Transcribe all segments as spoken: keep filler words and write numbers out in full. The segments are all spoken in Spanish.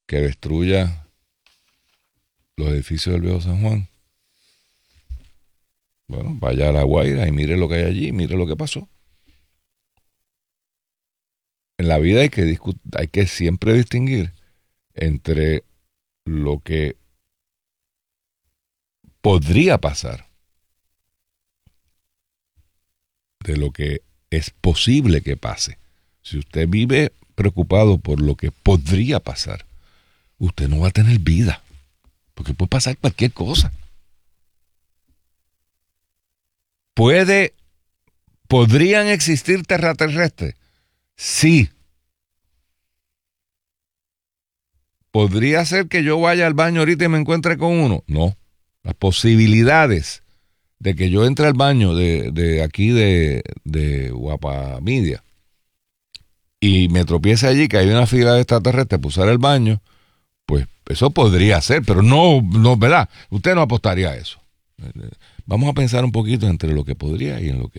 que destruya los edificios del Viejo San Juan. Bueno, vaya a La Guaira y mire lo que hay allí, mire lo que pasó. En la vida hay que discut- hay que siempre distinguir entre lo que podría pasar de lo que es posible que pase. Si usted vive preocupado por lo que podría pasar, usted no va a tener vida, porque puede pasar cualquier cosa. Puede, ¿podrían existir extraterrestres? Sí. ¿Podría ser que yo vaya al baño ahorita y me encuentre con uno? No. Las posibilidades de que yo entre al baño de, de aquí de, de Guapamidia y me tropiece allí, que hay una fila de extraterrestres para usar el baño, pues eso podría ser, pero no, no, ¿verdad? Usted no apostaría a eso. Vamos a pensar un poquito entre lo que podría y en lo que...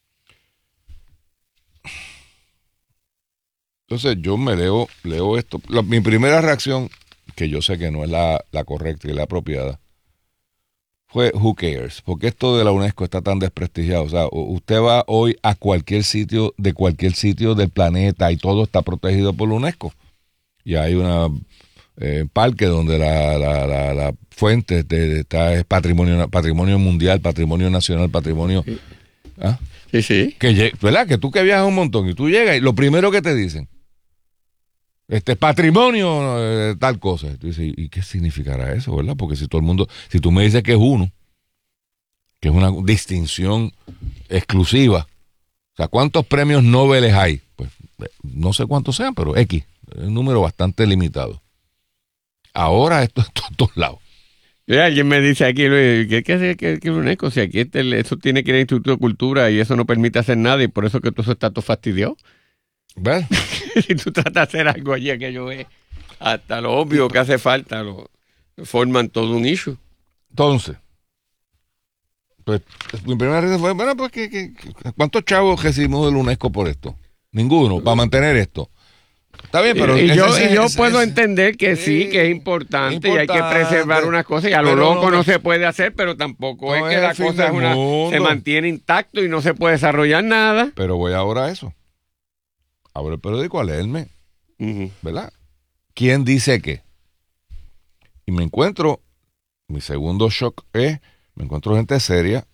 Entonces yo me leo, leo esto. La, mi primera reacción, que yo sé que no es la, la correcta y la apropiada, fue who cares, porque esto de la UNESCO está tan desprestigiado. O sea, usted va hoy a cualquier sitio, de cualquier sitio del planeta y todo está protegido por la UNESCO. Y hay una eh, parque donde la, la, la, la fuente de, de, está es patrimonio, patrimonio mundial, patrimonio nacional, patrimonio... Sí, ¿ah? sí. sí. Que, ¿verdad? Que tú que viajas un montón y tú llegas y lo primero que te dicen, este patrimonio, eh, tal cosa. Y tú dices, ¿y qué significará eso, verdad? Porque si todo el mundo, si tú me dices que es uno, que es una distinción exclusiva, o sea, ¿cuántos premios Nobel hay? Pues no sé cuántos sean, pero X, es un número bastante limitado. Ahora esto es en todos lados. Y alguien me dice aquí, Luis, ¿qué es que es UNESCO? Si aquí este, eso tiene que ir al Instituto de Cultura y eso no permite hacer nada y por eso que todo eso está todo fastidiado. ¿Ves? Si tú tratas de hacer algo allí, aquello es hasta lo obvio que hace falta, lo, lo forman todo un issue. Entonces, pues mi primera reacción fue, bueno, pues ¿qué, qué, ¿cuántos chavos recibimos del UNESCO por esto? Ninguno, para mantener esto. Está bien, pero... Y, y yo, ese, y yo ese, puedo ese, entender que sí, sí, que es importante, importante y hay que preservar unas cosas y a lo loco no, no se puede hacer, pero tampoco no es que la cosa es una, se mantiene intacto y no se puede desarrollar nada. Pero voy ahora a eso. Abro el periódico a leerme, uh-huh. ¿verdad? ¿Quién dice qué? Y me encuentro, mi segundo shock es, me encuentro gente seria,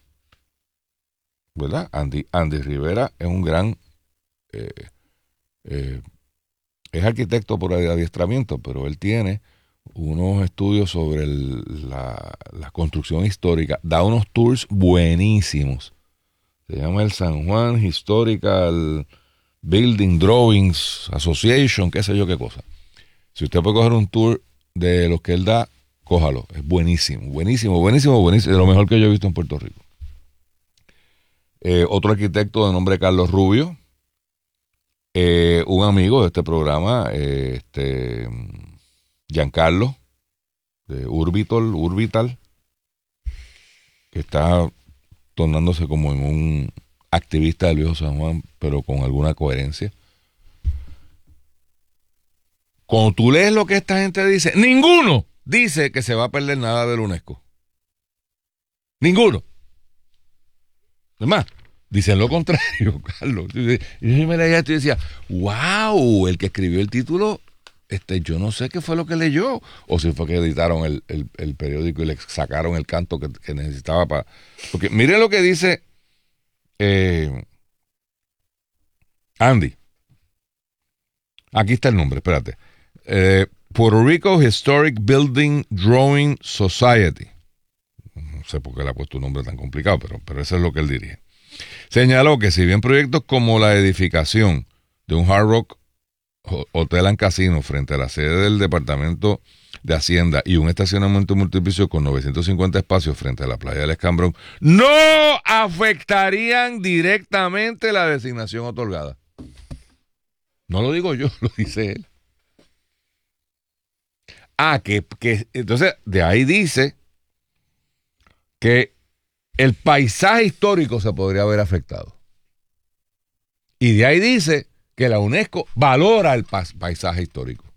¿verdad? Andy, Andy Rivera es un gran, eh, eh, es arquitecto por adiestramiento, pero él tiene unos estudios sobre el, la, la construcción histórica, da unos tours buenísimos. Se llama el San Juan Historical Building Drawings Association, qué sé yo qué cosa. Si usted puede coger un tour de los que él da, cójalo. Es buenísimo, buenísimo, buenísimo, buenísimo. De lo mejor que yo he visto en Puerto Rico. Eh, otro arquitecto de nombre Carlos Rubio. Eh, un amigo de este programa, eh, este Giancarlo, de Urbital, Urbital, que está tornándose como en un activista del Viejo San Juan, pero con alguna coherencia. Cuando tú lees lo que esta gente dice, ninguno dice que se va a perder nada del UNESCO. Ninguno. Además, dicen lo contrario, Carlos. Y yo me leía esto y decía, wow, el que escribió el título, este, yo no sé qué fue lo que leyó. O si fue que editaron el, el, el periódico y le sacaron el canto que, que necesitaba para... Porque miren lo que dice eh, Andy. Aquí está el nombre, espérate. Eh, Puerto Rico Historic Building Drawing Society. No sé por qué le ha puesto un nombre tan complicado, pero, pero eso es lo que él dirige. Señaló que si bien proyectos como la edificación de un Hard Rock Hotel and Casino frente a la sede del Departamento de Hacienda y un estacionamiento multipiso con novecientos cincuenta espacios frente a la playa del Escambrón no afectarían directamente la designación otorgada. No lo digo yo, lo dice él. Ah, que, que entonces de ahí dice que el paisaje histórico se podría haber afectado. Y de ahí dice que la UNESCO valora el pa- paisaje histórico.